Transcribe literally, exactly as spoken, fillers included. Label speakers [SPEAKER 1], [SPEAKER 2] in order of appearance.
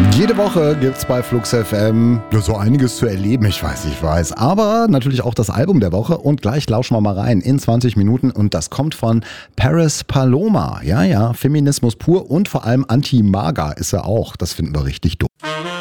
[SPEAKER 1] Jede Woche gibt's bei Flux F M so einiges zu erleben, ich weiß, ich weiß. Aber natürlich auch das Album der Woche und gleich lauschen wir mal rein in zwanzig Minuten und das kommt von Paris Paloma. Ja, ja, Feminismus pur und vor allem Anti-Maga ist er auch. Das finden wir richtig doof.